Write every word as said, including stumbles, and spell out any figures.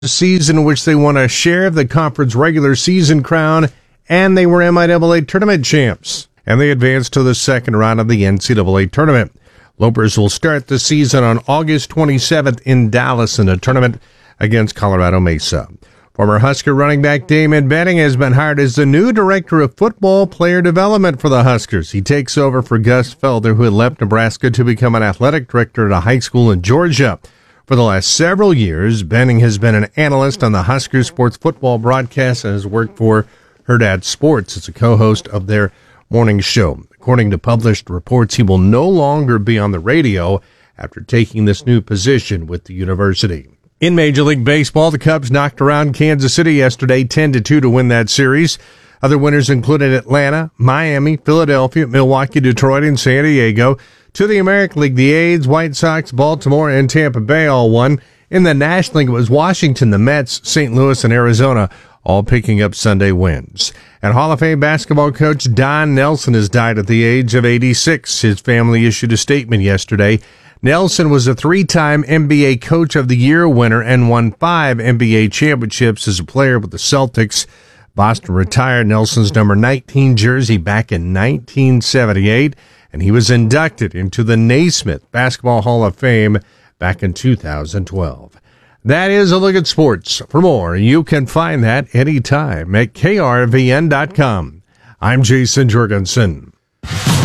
season in which they won a share of the conference regular season crown, and they were M I A A tournament champs. And they advanced to the second round of the N C double A tournament. Lopers will start the season on August twenty-seventh in Dallas in a tournament against Colorado Mesa. Former Husker running back Damon Benning has been hired as the new director of football player development for the Huskers. He takes over for Gus Felder, who had left Nebraska to become an athletic director at a high school in Georgia. For the last several years, Benning has been an analyst on the Husker sports football broadcast and has worked for Hurrdat Sports as a co-host of their morning show. According to published reports, he will no longer be on the radio after taking this new position with the university. In Major League Baseball, the Cubs knocked around Kansas City yesterday ten to two to win that series. Other winners included Atlanta, Miami, Philadelphia, Milwaukee, Detroit, and San Diego. To the American League, the A's, White Sox, Baltimore, and Tampa Bay all won. In the National League, it was Washington, the Mets, Saint Louis, and Arizona all picking up Sunday wins. And Hall of Fame basketball coach Don Nelson has died at the age of eighty-six. His family issued a statement yesterday. Nelson was a three-time N B A Coach of the Year winner and won five N B A championships as a player with the Celtics. Boston retired Nelson's number nineteen jersey back in nineteen seventy-eight, and he was inducted into the Naismith Basketball Hall of Fame back in two thousand twelve. That is a look at sports. For more, you can find that anytime at K R V N dot com. I'm Jason Jorgensen.